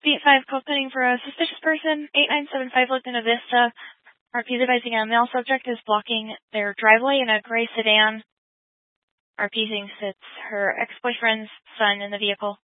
Beat 5 code for a suspicious person. 8975 Laguna Vista. RP is advising a male subject is blocking their driveway in a gray sedan. RP thinks it's her ex-boyfriend's son in the vehicle.